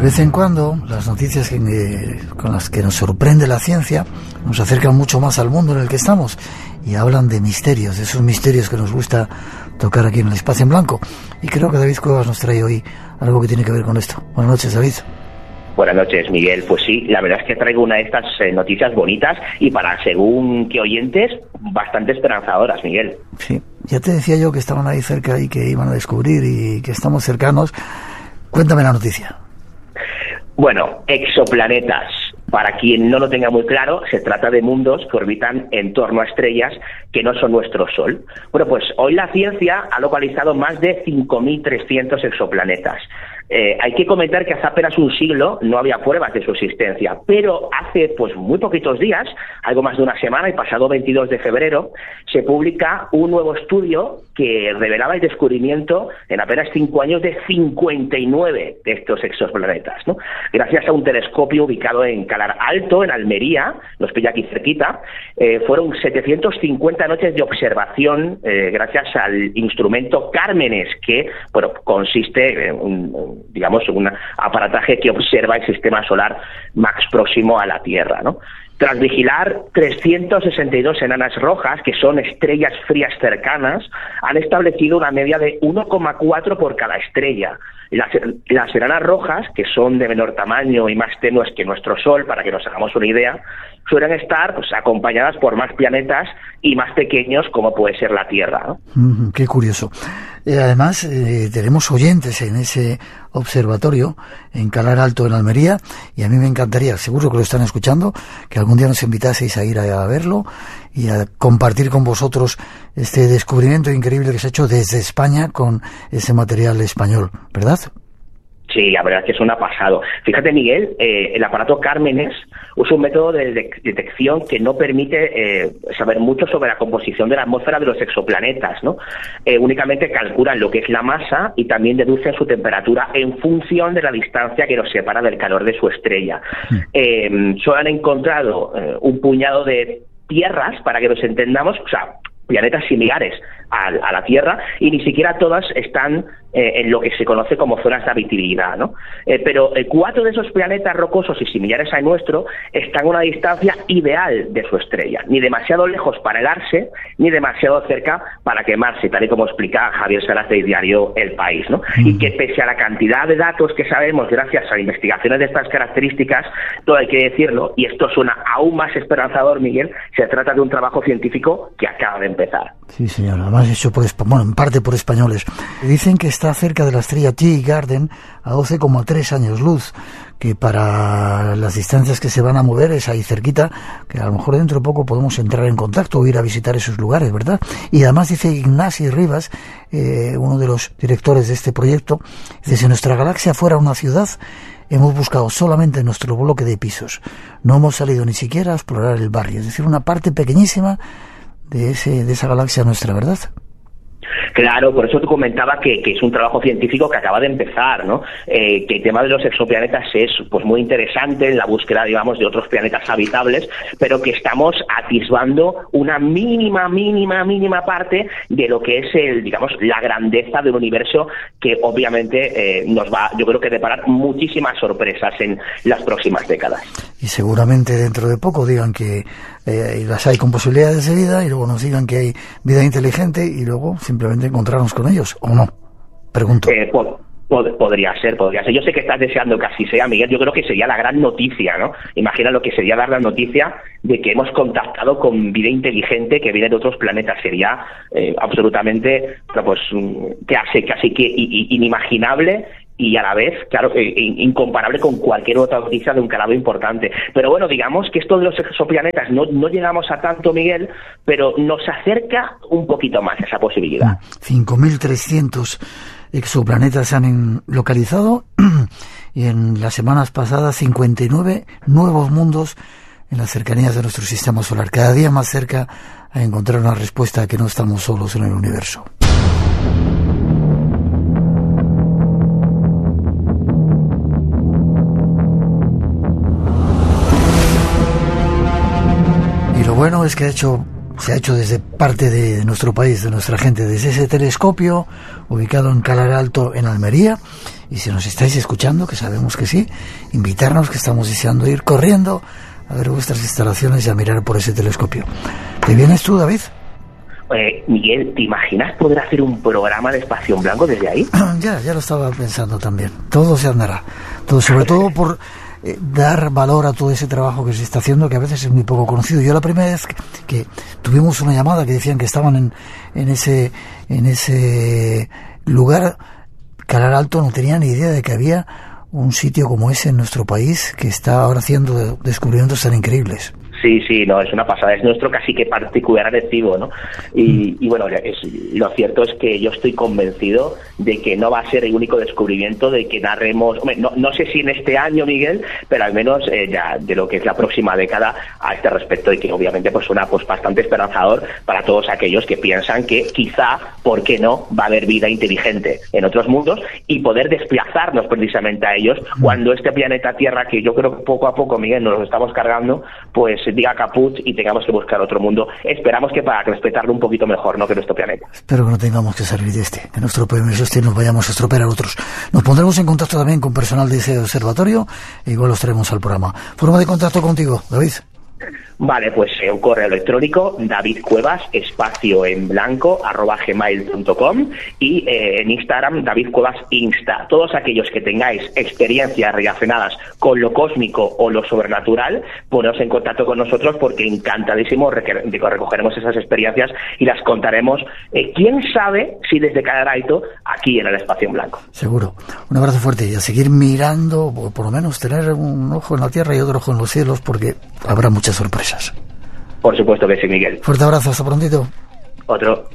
vez en cuando las noticias con las que nos sorprende la ciencia nos acercan mucho más al mundo en el que estamos y hablan de misterios, de esos misterios que nos gusta tocar aquí en el Espacio en Blanco. Y creo que David Cuevas nos trae hoy algo que tiene que ver con esto. Buenas noches, David. Buenas noches, Miguel. Pues sí, la verdad es que traigo una de estas noticias bonitas y para según qué oyentes, bastante esperanzadoras, Miguel. Sí, ya te decía yo que estaban ahí cerca y que iban a descubrir y que estamos cercanos. Cuéntame la noticia. Bueno, exoplanetas. Para quien no lo tenga muy claro, se trata de mundos que orbitan en torno a estrellas que no son nuestro Sol. Bueno, pues hoy la ciencia ha localizado más de 5.300 exoplanetas. Hay que comentar que hace apenas un siglo no había pruebas de su existencia, pero hace pues muy poquitos días, algo más de una semana, y pasado 22 de febrero, se publica un nuevo estudio que revelaba el descubrimiento en apenas 5 años de 59 de estos exoplanetas, ¿no? Gracias a un telescopio ubicado en Calar Alto, en Almería, nos pilla aquí cerquita, fueron 750 noches de observación gracias al instrumento Cármenes, que bueno, consiste en un aparataje que observa el sistema solar más próximo a la Tierra, ¿no? Tras vigilar 362 enanas rojas, que son estrellas frías cercanas, han establecido una media de 1,4 por cada estrella. Las enanas rojas, que son de menor tamaño y más tenues que nuestro Sol, para que nos hagamos una idea, suelen estar pues acompañadas por más planetas y más pequeños, como puede ser la Tierra, ¿no? Qué curioso. Además, tenemos oyentes en ese observatorio en Calar Alto, en Almería, y a mí me encantaría, seguro que lo están escuchando, que algún día nos invitaseis a ir a verlo y a compartir con vosotros este descubrimiento increíble que se ha hecho desde España con ese material español, ¿verdad? Sí, la verdad es que es una pasada. Fíjate, Miguel, el aparato Cármenes usa un método de detección que no permite saber mucho sobre la composición de la atmósfera de los exoplanetas, ¿no? Únicamente calculan lo que es la masa y también deducen su temperatura en función de la distancia que los separa del calor de su estrella. Solo han encontrado un puñado de tierras, para que nos entendamos, o sea, planetas similares a la Tierra, y ni siquiera todas están en lo que se conoce como zonas de habitabilidad, ¿no? Pero 4 de esos planetas rocosos y similares al nuestro están a una distancia ideal de su estrella, ni demasiado lejos para helarse, ni demasiado cerca para quemarse, tal y como explica Javier Salas del diario El País, ¿no? Y que pese a la cantidad de datos que sabemos gracias a investigaciones de estas características, todo hay que decirlo, y esto suena aún más esperanzador, Miguel, se trata de un trabajo científico que acaba de empezar. Sí, señor, además hecho en parte por españoles. Dicen que está cerca de la estrella T-Garden a 12,3 años luz, que para las distancias que se van a mover es ahí cerquita, que a lo mejor dentro de poco podemos entrar en contacto o ir a visitar esos lugares, ¿verdad? Y además dice Ignasi Rivas, uno de los directores de este proyecto, dice: si nuestra galaxia fuera una ciudad, hemos buscado solamente nuestro bloque de pisos. No hemos salido ni siquiera a explorar el barrio, es decir, una parte pequeñísima de esa galaxia nuestra, ¿verdad? Claro, por eso te comentaba que es un trabajo científico que acaba de empezar, ¿no? Que el tema de los exoplanetas es pues muy interesante en la búsqueda, digamos, de otros planetas habitables, pero que estamos atisbando una mínima parte de lo que es la grandeza del universo, que obviamente nos va, yo creo que deparar muchísimas sorpresas en las próximas décadas. Y seguramente dentro de poco digan que las hay con posibilidades de vida, y luego nos digan que hay vida inteligente, y luego simplemente encontrarnos con ellos, ¿o no? Pregunto. Podría ser. Yo sé que estás deseando que así sea, Miguel. Yo creo que sería la gran noticia, ¿no? Imagina lo que sería dar la noticia de que hemos contactado con vida inteligente que viene de otros planetas. Sería absolutamente, casi que inimaginable, y a la vez, claro, incomparable con cualquier otra noticia de un calado importante. Pero bueno, digamos que esto de los exoplanetas no llegamos a tanto, Miguel, pero nos acerca un poquito más a esa posibilidad. 5.300 exoplanetas se han localizado y en las semanas pasadas 59 nuevos mundos en las cercanías de nuestro sistema solar, cada día más cerca a encontrar una respuesta a que no estamos solos en el universo. Y lo bueno es que ha hecho se ha hecho desde parte de nuestro país, de nuestra gente, desde ese telescopio ubicado en Calar Alto, en Almería. Y si nos estáis escuchando, que sabemos que sí, invitarnos, que estamos deseando ir corriendo a ver vuestras instalaciones y a mirar por ese telescopio. ¿Te vienes tú, David? Miguel, ¿te imaginas poder hacer un programa de Espacio en Blanco desde ahí? Ya lo estaba pensando también. Todo se andará. Todo, sobre todo por dar valor a todo ese trabajo que se está haciendo, que a veces es muy poco conocido. Yo la primera vez que tuvimos una llamada que decían que estaban en ese lugar, Calar Alto, no tenía ni idea de que había un sitio como ese en nuestro país que está ahora haciendo descubrimientos tan increíbles. Sí, no, es una pasada, es nuestro casi que particular recibo, ¿no? Y bueno, lo cierto es que yo estoy convencido de que no va a ser el único descubrimiento de que narremos, no sé si en este año, Miguel, pero al menos ya de lo que es la próxima década a este respecto, y que obviamente pues suena pues bastante esperanzador para todos aquellos que piensan que quizá, ¿por qué no?, va a haber vida inteligente en otros mundos y poder desplazarnos precisamente a ellos cuando este planeta Tierra, que yo creo que poco a poco, Miguel, nos lo estamos cargando, pues diga caput y tengamos que buscar otro mundo. Esperamos que para respetarlo un poquito mejor, ¿no?, que nuestro planeta. Espero que no tengamos que salir de que nuestro PMS nos vayamos a estropear a otros. Nos pondremos en contacto también con personal de ese observatorio e igual los traemos al programa. Forma de contacto contigo, David. Vale, pues un correo electrónico, davidcuevas_gmail.com, y en Instagram, davidcuevasinsta. Todos aquellos que tengáis experiencias relacionadas con lo cósmico o lo sobrenatural, poneros en contacto con nosotros, porque encantadísimo recogeremos esas experiencias y las contaremos, quién sabe si desde Calar Alto, aquí en el Espacio en Blanco. Seguro. Un abrazo fuerte y a seguir mirando, o por lo menos tener un ojo en la tierra y otro ojo en los cielos, porque habrá muchas sorpresas. Por supuesto que sí, Miguel. Fuerte abrazo, hasta prontito. Otro.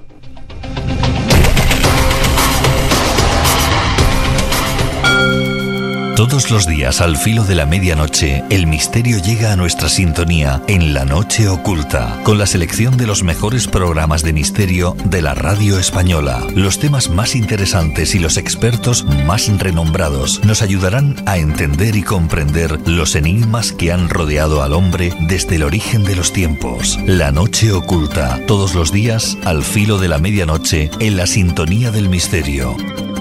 Todos los días al filo de la medianoche, el misterio llega a nuestra sintonía en La Noche Oculta, con la selección de los mejores programas de misterio de la radio española. Los temas más interesantes y los expertos más renombrados nos ayudarán a entender y comprender los enigmas que han rodeado al hombre desde el origen de los tiempos. La Noche Oculta, todos los días al filo de la medianoche en la sintonía del misterio.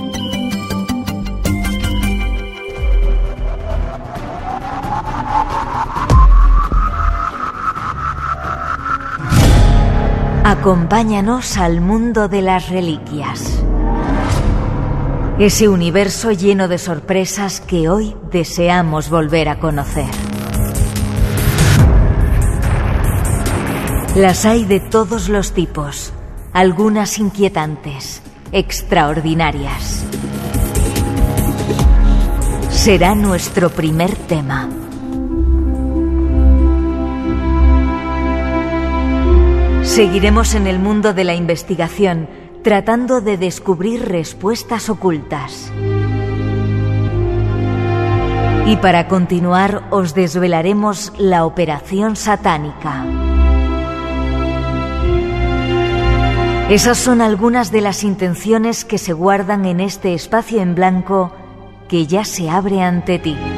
Acompáñanos al mundo de las reliquias. Ese universo lleno de sorpresas que hoy deseamos volver a conocer. Las hay de todos los tipos, algunas inquietantes, extraordinarias. Será nuestro primer tema. Seguiremos en el mundo de la investigación, tratando de descubrir respuestas ocultas. Y para continuar, os desvelaremos la operación satánica. Esas son algunas de las intenciones que se guardan en este espacio en blanco que ya se abre ante ti.